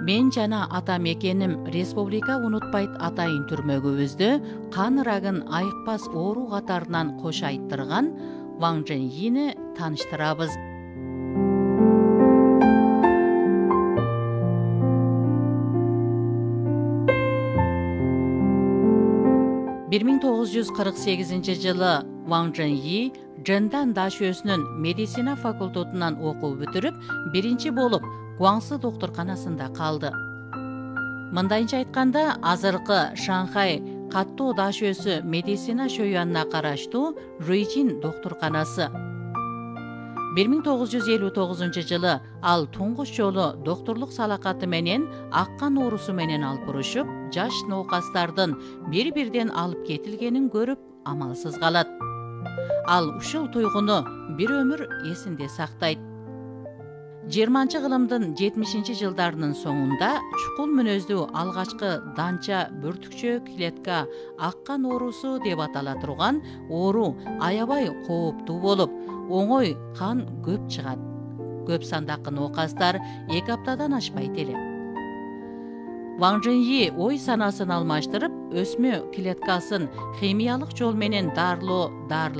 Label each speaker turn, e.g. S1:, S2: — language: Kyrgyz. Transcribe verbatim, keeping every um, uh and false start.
S1: Мен жана атам экеним республика унутпайт атайын түрмөгүбүздө кан рагын айыкпас оору катарынан кош айттырган Ван Чжэньйини тааныштырабыз. бир миң тогуз жүз кырк сегизинчи жылы Ван Чжэньйи Чжэндан дашөсүнүн медицина факультетунан окуу бүтүрүп, биринчи болуп Гуаңсы доктурканасында калды. Мындайынча айтканда, азыркы Шанхай каттоо дашөсү медицина шөйүанына караштуу Руйжин доктурканасы. бир миң тогуз жүз элүү тогузунчу жылы ал туңгуч жолу доктурлук салакаты менен аккан оорусу менен алпурушуп, жаш ноокастардын бир-бирден алып кетилгенин көрүп, амалсыз калат. Ал ушул туйгуну бир өмүр эсинде сактайт. жыйырманчы кылымдын жетимишинчи жылдарынын соңунда чукул мүнөздүү алгачкы данча бүртүкчө клетка аккан оорусу деп атала турган оору аябай кооптуу болуп, оңой кан көп чыгат. Көп сандагы ноокастар эки аптадан ашпайт эле. Ван Чжэньйи ой санасын алмаштырып, өсмө клеткасын химиялык жол менен дарылоо